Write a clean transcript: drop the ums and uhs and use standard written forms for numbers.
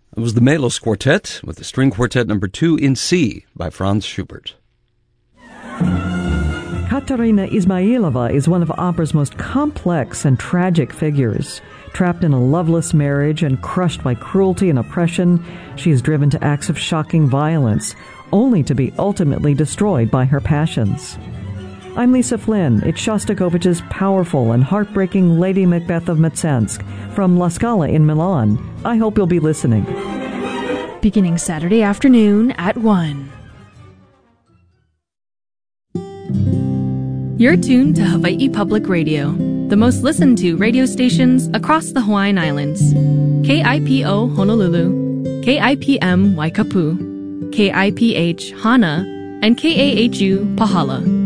It was the Melos Quartet with the String Quartet number 2 in C by Franz Schubert. Katerina Ismailova is one of opera's most complex and tragic figures. Trapped in a loveless marriage and crushed by cruelty and oppression, she is driven to acts of shocking violence, only to be ultimately destroyed by her passions. I'm Lisa Flynn. It's Shostakovich's powerful and heartbreaking Lady Macbeth of Mtsensk from La Scala in Milan. I hope you'll be listening. Beginning Saturday afternoon at 1. You're tuned to Hawaii Public Radio, the most listened to radio stations across the Hawaiian Islands. KIPO Honolulu, KIPM Waikapu, KIPH Hana, and KAHU Pahala.